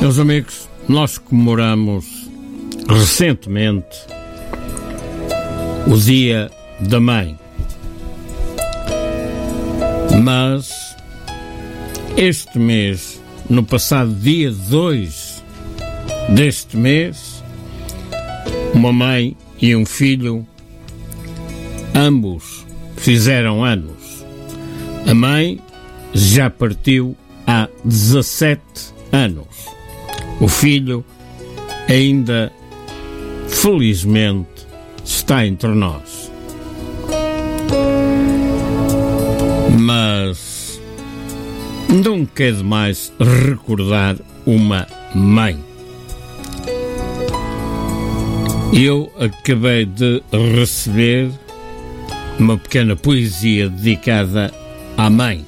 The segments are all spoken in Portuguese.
Meus amigos, nós comemoramos recentemente o Dia da Mãe. Mas este mês, no passado dia 2 deste mês, uma mãe e um filho, ambos fizeram anos. A mãe já partiu há 17 anos. O filho ainda, felizmente, está entre nós. Mas nunca é demais recordar uma mãe. Eu acabei de receber uma pequena poesia dedicada à mãe.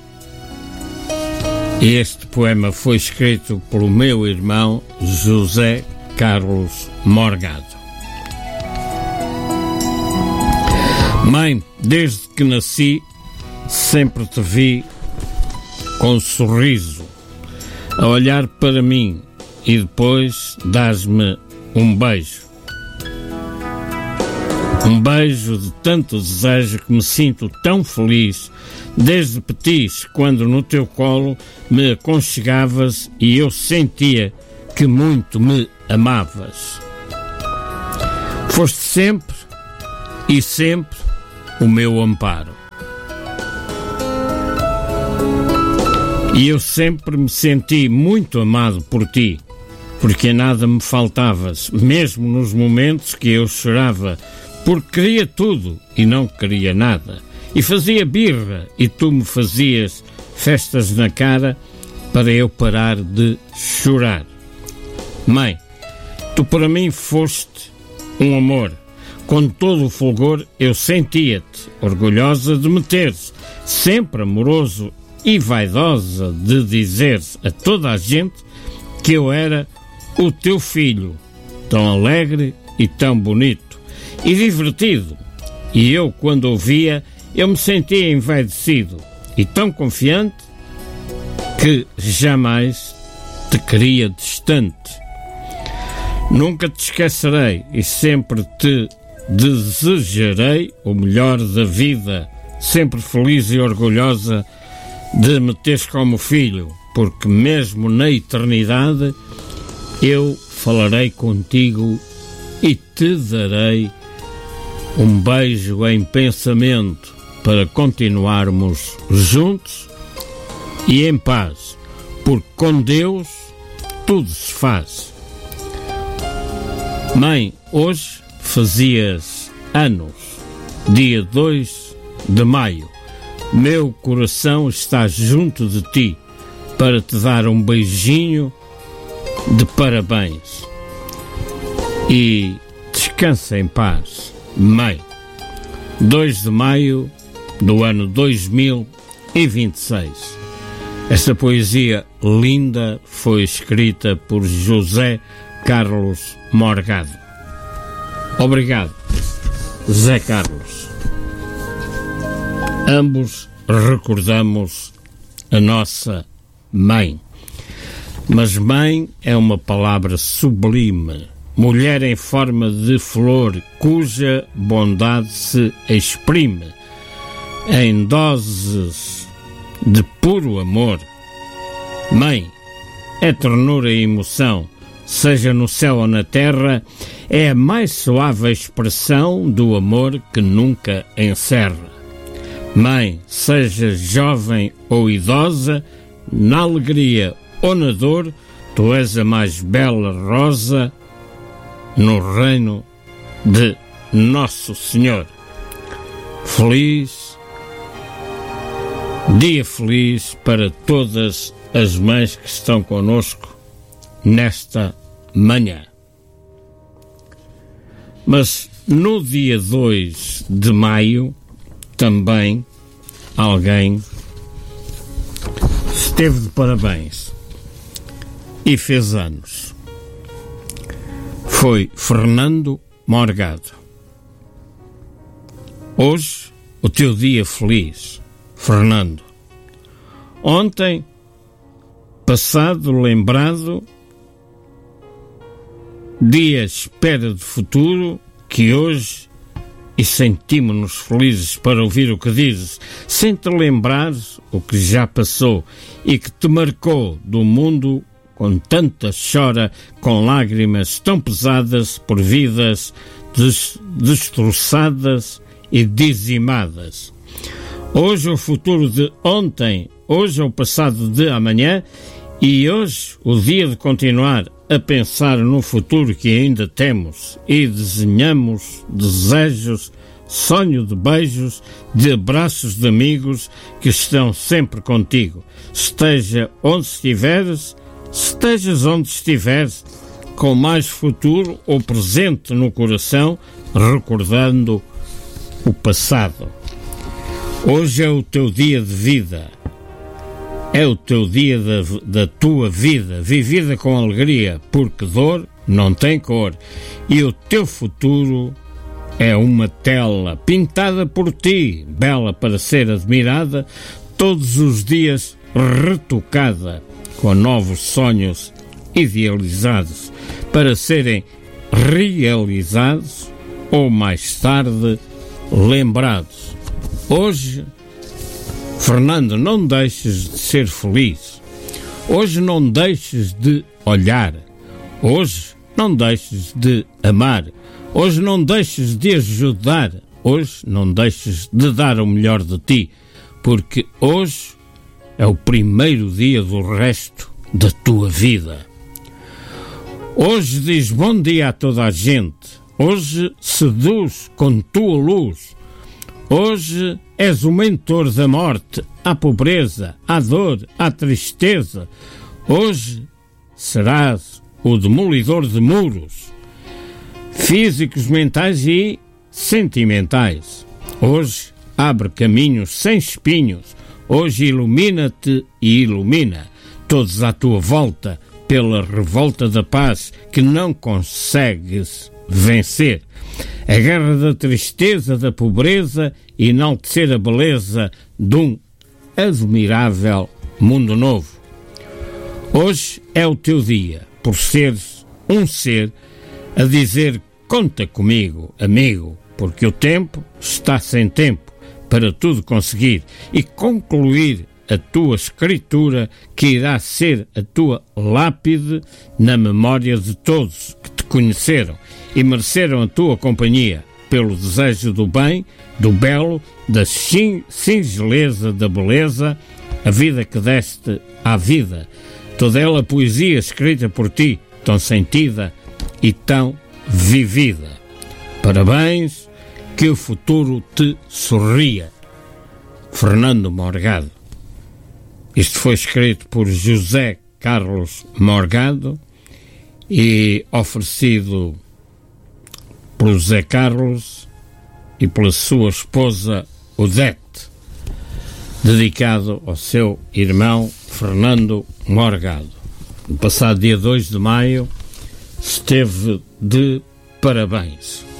Este poema foi escrito pelo meu irmão José Carlos Morgado. Mãe, desde que nasci, sempre te vi com um sorriso, a olhar para mim, e depois dás-me um beijo. Um beijo de tanto desejo que me sinto tão feliz, desde petis, quando no teu colo me aconchegavas e eu sentia que muito me amavas. Foste sempre e sempre o meu amparo. E eu sempre me senti muito amado por ti, porque a nada me faltavas, mesmo nos momentos que eu chorava, porque queria tudo e não queria nada. E fazia birra e tu me fazias festas na cara para eu parar de chorar. Mãe, tu para mim foste um amor. Com todo o fulgor eu sentia-te, orgulhosa de me teres, sempre amoroso e vaidosa de dizeres a toda a gente que eu era o teu filho, tão alegre e tão bonito e divertido. E eu, quando ouvia, eu me sentia envaidecido e tão confiante que jamais te queria distante. Nunca te esquecerei e sempre te desejarei o melhor da vida, sempre feliz e orgulhosa de me teres como filho, porque mesmo na eternidade eu falarei contigo e te darei um beijo em pensamento para continuarmos juntos e em paz, porque com Deus tudo se faz. Mãe, hoje fazias anos, dia 2 de maio. Meu coração está junto de ti para te dar um beijinho de parabéns. E descansa em paz, mãe. 2 de maio do ano 2026. Esta poesia linda foi escrita por José Carlos Morgado. Obrigado, José Carlos. Ambos recordamos a nossa mãe. Mas mãe é uma palavra sublime, mulher em forma de flor, cuja bondade se exprime em doses de puro amor. Mãe é ternura e emoção, seja no céu ou na terra, é a mais suave expressão do amor que nunca encerra. Mãe, seja jovem ou idosa, na alegria ou na dor, tu és a mais bela rosa no reino de Nosso Senhor. Dia feliz para todas as mães que estão conosco nesta manhã. Mas no dia 2 de maio também alguém esteve de parabéns e fez anos. Foi Fernando Morgado. Hoje, o teu dia feliz, Fernando. Ontem, passado, lembrado, dia espera de futuro que hoje, e sentimos-nos felizes para ouvir o que dizes, sem te lembrares o que já passou e que te marcou do mundo com tanta chora, com lágrimas tão pesadas por vidas destroçadas e dizimadas. Hoje o futuro de ontem, hoje é o passado de amanhã e hoje o dia de continuar a pensar no futuro que ainda temos e desenhamos desejos, sonho de beijos, de abraços de amigos que estão sempre contigo. Esteja onde estiveres, estejas onde estiveres, com mais futuro ou presente no coração, recordando o passado. Hoje é o teu dia de vida. É o teu dia da tua vida, vivida com alegria, porque dor não tem cor. E o teu futuro é uma tela pintada por ti, bela para ser admirada, todos os dias retocada, com novos sonhos idealizados, para serem realizados ou mais tarde lembrados. Hoje, Fernando, não deixes de ser feliz. Hoje não deixes de olhar. Hoje não deixes de amar. Hoje não deixes de ajudar. Hoje não deixes de dar o melhor de ti, porque hoje é o primeiro dia do resto da tua vida. Hoje diz bom dia a toda a gente. Hoje seduz com tua luz. Hoje és o mentor da morte, à pobreza, à dor, à tristeza. Hoje serás o demolidor de muros, físicos, mentais e sentimentais. Hoje abre caminhos sem espinhos. Hoje ilumina-te e ilumina todos à tua volta pela revolta da paz que não consegues vencer. A guerra da tristeza, da pobreza e enaltecer a beleza de um admirável mundo novo. Hoje é o teu dia, por seres um ser a dizer conta comigo, amigo, porque o tempo está sem tempo para tudo conseguir e concluir a tua escritura que irá ser a tua lápide na memória de todos que te conheceram e mereceram a tua companhia pelo desejo do bem, do belo, da singeleza, da beleza, a vida que deste à vida, toda ela poesia escrita por ti, tão sentida e tão vivida. Parabéns, que o futuro te sorria. Fernando Morgado. Isto foi escrito por José Carlos Morgado e oferecido pelo José Carlos e pela sua esposa Odete, dedicado ao seu irmão Fernando Morgado. No passado dia 2 de maio esteve de parabéns.